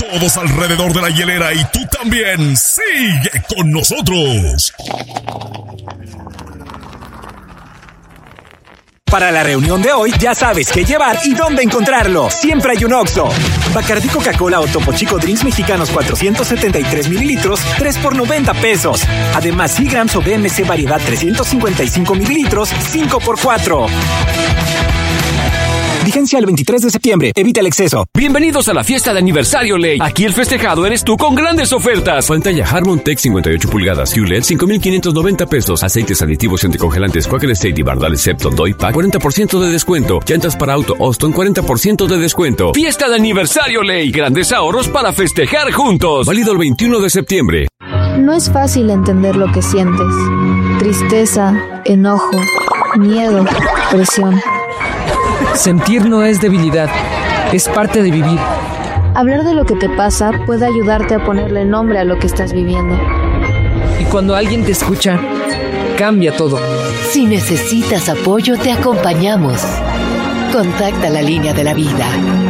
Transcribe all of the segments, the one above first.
todos alrededor de la hielera y tú también. Sigue con nosotros. Para la reunión de hoy ya sabes qué llevar y dónde encontrarlo. Siempre hay un Oxxo. Bacardí Coca-Cola o Topo Chico Drinks mexicanos 473 mililitros, 3 por 90 pesos. Además, Seagrams o BMC variedad 355 mililitros, 5 por 4. Vigencia el 23 de septiembre. Evita el exceso. Bienvenidos a la fiesta de aniversario Ley. Aquí el festejado eres tú con grandes ofertas. Pantalla Harmon Tech 58 pulgadas QLED 5,590 pesos. Aceites aditivos y anticongelantes Quaker State y Bardales Septon Doy Pack 40% de descuento. Llantas para auto Austin 40% de descuento. Fiesta de aniversario Ley. Grandes ahorros para festejar juntos. Válido el 21 de septiembre. No es fácil entender lo que sientes. Tristeza, enojo, miedo, presión. Sentir no es debilidad, es parte de vivir. Hablar de lo que te pasa puede ayudarte a ponerle nombre a lo que estás viviendo. Y cuando alguien te escucha, cambia todo. Si necesitas apoyo, te acompañamos. Contacta la línea de la vida.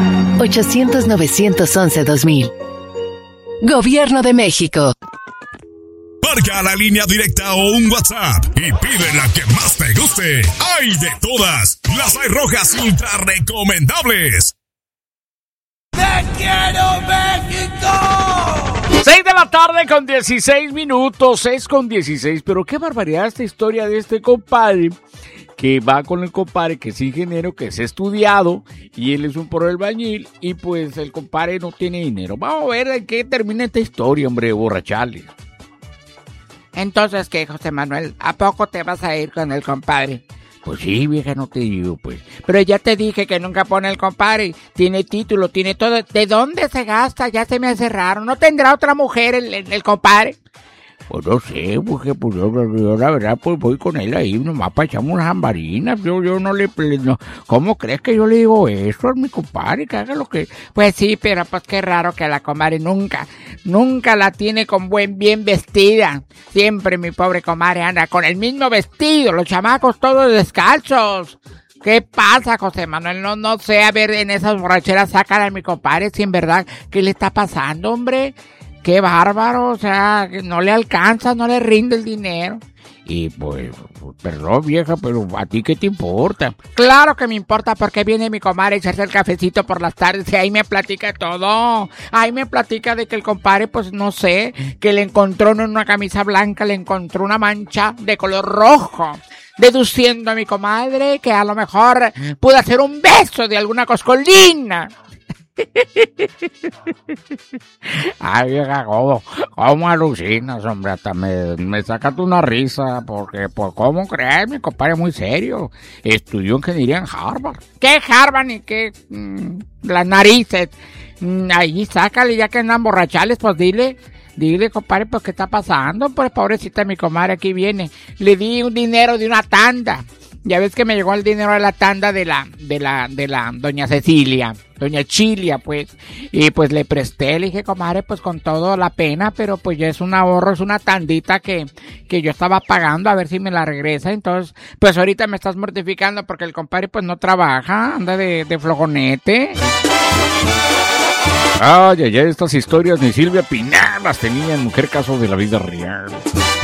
800-911-2000. Gobierno de México. Marca la línea directa o un WhatsApp y pide la que más te guste. ¡Hay de todas! Las hay rojas ultra recomendables. ¡Te quiero, México! 6 de la tarde con 16 minutos, 6 con 16. Pero qué barbaridad esta historia de este compadre que va con el compadre que es ingeniero, que es estudiado, y él es un pro albañil, y pues el compadre no tiene dinero. Vamos a ver en qué termina esta historia, hombre, borrachales. Entonces, ¿qué, José Manuel? ¿A poco te vas a ir con el compadre? Pues sí, vieja, no te digo, pues. Pero ya te dije que nunca pone el compadre. Tiene título, tiene todo. ¿De dónde se gasta? Ya se me hace raro. ¿No tendrá otra mujer el compadre? Pues no sé, porque pues yo la verdad pues voy con él ahí nomás para echarme unas ambarinas. Yo no le... No. ¿Cómo crees que yo le digo eso a mi compadre? Que haga lo que... Pues sí, pero pues qué raro que la comadre nunca la tiene con bien vestida. Siempre mi pobre comadre anda con el mismo vestido, los chamacos todos descalzos. ¿Qué pasa, José Manuel? No sé, a ver, en esas borracheras sacan a mi compadre, si en verdad, ¿qué le está pasando, hombre? ¡Qué bárbaro! O sea, que no le alcanza, no le rinde el dinero. Y pues, perdón vieja, pero ¿a ti qué te importa? Claro que me importa, porque viene mi comadre a echarse el cafecito por las tardes y ahí me platica todo. Ahí me platica de que el compadre, pues no sé, que le encontró en una camisa blanca, le encontró una mancha de color rojo. Deduciendo a mi comadre que a lo mejor pudo hacer un beso de alguna coscolina. Ay, vieja, ¿cómo alucinas, hombre? Hasta me sacas una risa, porque, pues, ¿cómo crees? Mi compadre es muy serio. Estudió ingeniería en Harvard. ¿Qué Harvard ni qué? Las narices. Ahí sácale, ya que andan borrachales, pues dile, compadre, pues, ¿qué está pasando? Pues, pobrecita mi comadre, aquí viene. Le di un dinero de una tanda. Ya ves que me llegó el dinero de la tanda de la doña Cecilia, doña Chilia, pues, y pues le presté, le dije, comadre, pues con toda la pena, pero pues ya es un ahorro, es una tandita que yo estaba pagando, a ver si me la regresa. Entonces, pues ahorita me estás mortificando porque el compadre pues no trabaja, anda de flojonete. Ay, estas historias ni Silvia Pinal las tenía en Mujer Caso de la Vida Real.